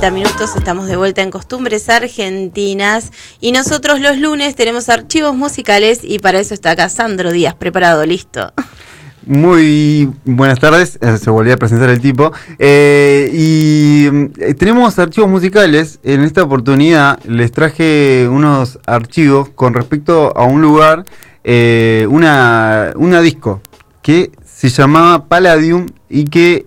Minutos, estamos de vuelta en Costumbres Argentinas y nosotros los lunes tenemos archivos musicales y para eso está acá Sandro Díaz, preparado, listo. Muy buenas tardes, se volvió a presentar el tipo y tenemos archivos musicales. En esta oportunidad les traje unos archivos con respecto a un lugar, una disco que se llamaba Palladium y que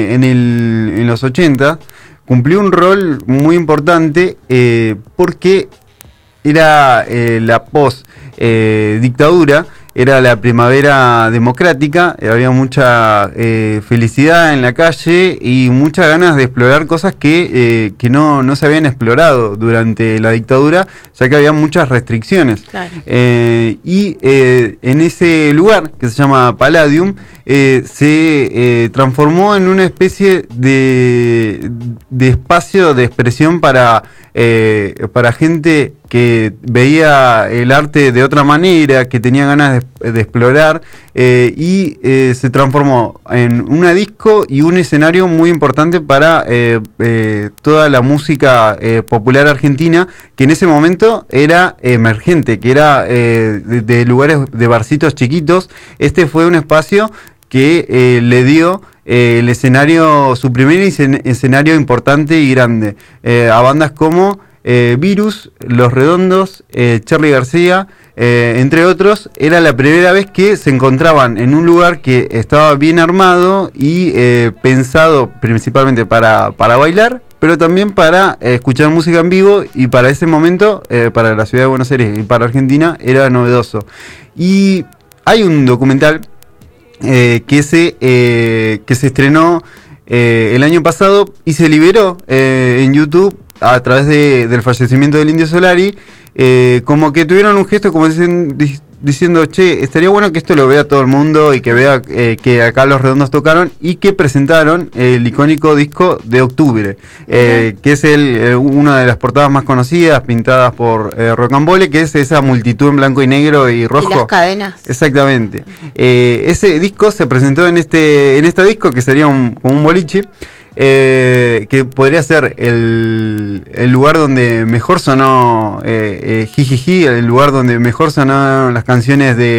en los 80 cumplió un rol muy importante porque era la post-dictadura, era la primavera democrática, había mucha felicidad en la calle y muchas ganas de explorar cosas que no se habían explorado durante la dictadura, ya que había muchas restricciones. Claro. Y en ese lugar, que se llama Palladium, se transformó en una especie de espacio de expresión para gente que veía el arte de otra manera, que tenía ganas de explorar, y se transformó en una disco y un escenario muy importante para toda la música popular argentina, que en ese momento era emergente, que era de lugares, de barcitos chiquitos. Este fue un espacio que le dio el escenario, su primer escenario importante y grande, a bandas como Virus, Los Redondos, Charly García, entre otros. Era la primera vez que se encontraban en un lugar que estaba bien armado y pensado principalmente para bailar, pero también para escuchar música en vivo, y para ese momento, para la ciudad de Buenos Aires y para Argentina, era novedoso. Y hay un documental que se estrenó el año pasado y se liberó en YouTube a través del fallecimiento del Indio Solari, como que tuvieron un gesto como diciendo, che, estaría bueno que esto lo vea todo el mundo y que vea que acá Los Redondos tocaron, y que presentaron el icónico disco de Octubre, que es una de las portadas más conocidas, pintadas por Rocambole, que es esa multitud en blanco y negro y rojo. Y las cadenas. Exactamente. Ese disco se presentó en esta disco, que sería como un boliche, que podría ser el lugar donde mejor sonó Jijiji, el lugar donde mejor sonaron las canciones de